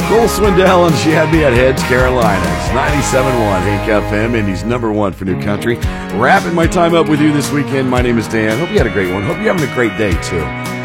Cole Swindell and She Had Me at Heads, Carolinas. 97.1 Hank FM, Indy's number one for new country. Wrapping my time up with you this weekend. My name is Dan. Hope you had a great one. Hope you're having a great day, too.